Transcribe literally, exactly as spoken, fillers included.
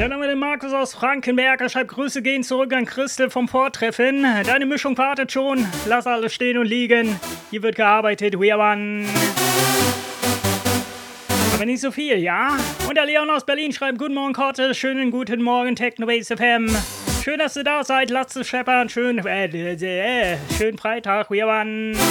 Dann haben wir den Markus aus Frankenberg. Er schreibt, Grüße gehen zurück an Christel vom Vortreffen. Deine Mischung wartet schon. Lass alles stehen und liegen. Hier wird gearbeitet. We are one. Aber nicht so viel, ja? Und der Leon aus Berlin schreibt, guten Morgen, Korte. Schönen guten Morgen, Technobase F M. Schön, dass ihr da seid. Lasst es scheppern. Schön, äh, äh, schönen Freitag. We are one.